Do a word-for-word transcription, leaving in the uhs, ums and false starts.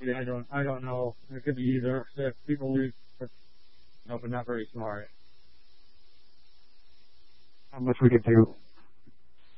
Yeah, I don't, I don't know. It could be either. If people lose, no, but not very smart. How much we could do.